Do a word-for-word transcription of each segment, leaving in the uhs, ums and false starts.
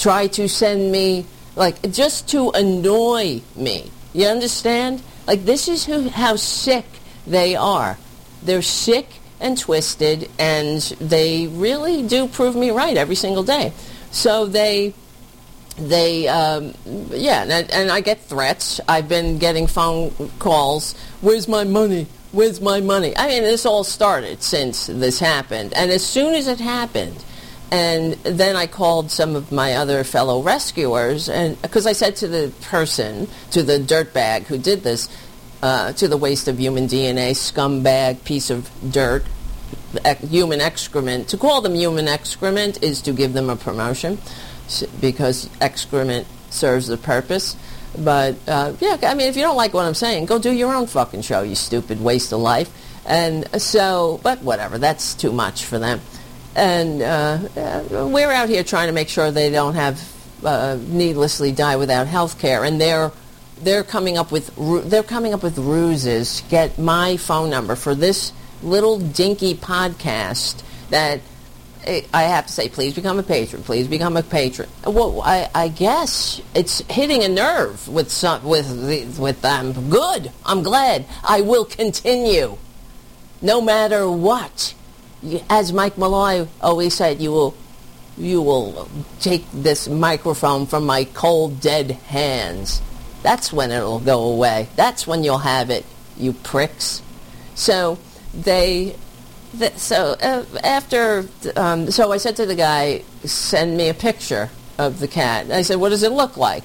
try to send me, like, just to annoy me. You understand? Like, this is who, how sick they are. They're sick and twisted, and they really do prove me right every single day. So they, they, um, yeah, and, and I get threats. I've been getting phone calls. Where's my money? Where's my money? I mean, this all started since this happened. And as soon as it happened, and then I called some of my other fellow rescuers, and because I said to the person, to the dirtbag who did this, uh, to the waste of human D N A, scumbag, piece of dirt, ec- human excrement, to call them human excrement is to give them a promotion, because excrement serves the purpose. But, uh, yeah, I mean, if you don't like what I'm saying, go do your own fucking show, you stupid waste of life. And so, but whatever, that's too much for them. And uh, uh, we're out here trying to make sure they don't have uh, needlessly die without health care. And they're they're coming up with ru- they're coming up with ruses to get my phone number for this little dinky podcast that I have to say, please become a patron. Please become a patron. Well, I, I guess it's hitting a nerve with some, with the, with them. Good. I'm glad. I will continue, no matter what. As Mike Malloy always said, you will, you will take this microphone from my cold, dead hands. That's when it'll go away. That's when you'll have it, you pricks. So they. The, so uh, after, um, so I said to the guy, send me a picture of the cat. And I said, what does it look like?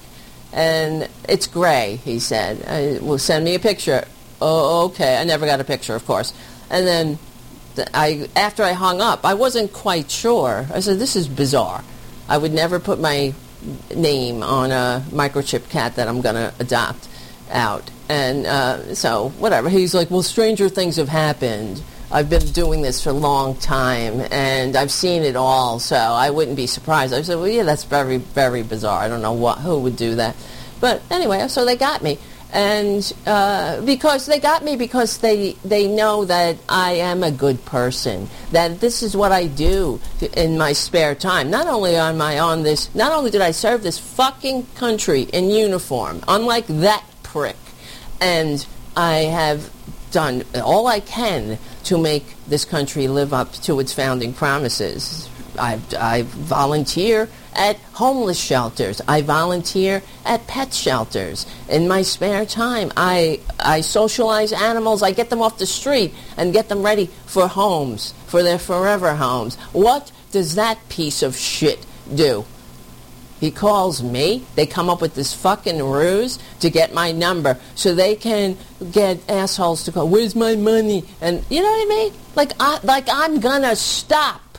And it's gray, he said. I, well, send me a picture. Oh, okay. I never got a picture, of course. And then th- I, after I hung up, I wasn't quite sure. I said, this is bizarre. I would never put my name on a microchip cat that I'm going to adopt out. And uh, so, whatever. He's like, well, stranger things have happened. I've been doing this for a long time, and I've seen it all, so I wouldn't be surprised. I said, well, yeah, that's very, very bizarre. I don't know what, who would do that. But anyway, so they got me. And uh, because they got me because they, they know that I am a good person, that this is what I do in my spare time. Not only am I on this, not only did I serve this fucking country in uniform, unlike that prick, and I have done all I can to make this country live up to its founding promises. I, I volunteer at homeless shelters. I volunteer at pet shelters. In my spare time, I, I socialize animals. I get them off the street and get them ready for homes, for their forever homes. What does that piece of shit do? He calls me. They come up with this fucking ruse to get my number so they can get assholes to go, where's my money? And you know what I mean? Like, I, like I'm gonna stop.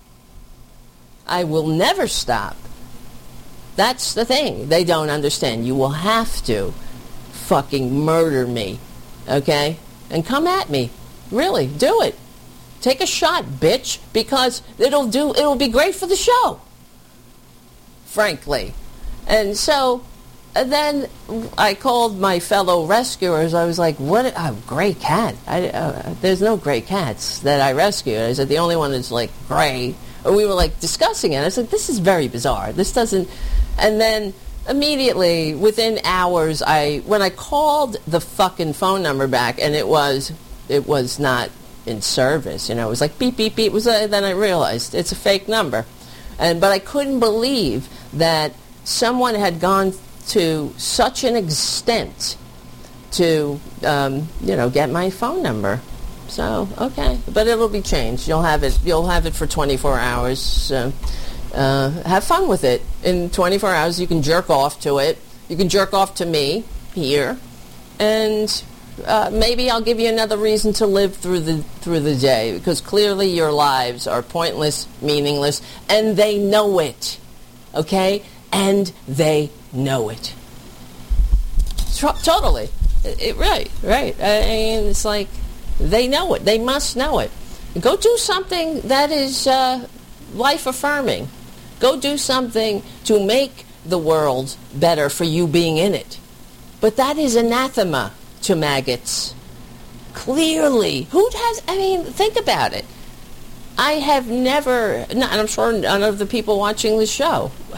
I will never stop. That's the thing. They don't understand. You will have to fucking murder me, okay? And come at me. Really, do it. Take a shot, bitch, because it'll do. It'll be great for the show. Frankly. And so and then I called my fellow rescuers. I was like, what a oh, gray cat. I, uh, there's no gray cats that I rescued. I said, the only one is like gray. And we were like discussing it. I said, this is very bizarre. This doesn't... And then immediately, within hours, I when I called the fucking phone number back, and it was it was not in service. You know, it was like beep, beep, beep. It was, uh, then I realized it's a fake number. And but I couldn't believe that someone had gone to such an extent to, um, you know, get my phone number. So okay, but it'll be changed. You'll have it. You'll have it for twenty-four hours. So, uh, have fun with it. In twenty-four hours, you can jerk off to it. You can jerk off to me here, and uh, maybe I'll give you another reason to live through the through the day, because clearly your lives are pointless, meaningless, and they know it. Okay, and they know it. Tr- totally, it, it, right, right. I mean, it's like they know it. They must know it. Go do something that is uh, life-affirming. Go do something to make the world better for you being in it. But that is anathema to maggots. Clearly. Who has, I mean, think about it. I have never, and I'm sure none of the people watching the show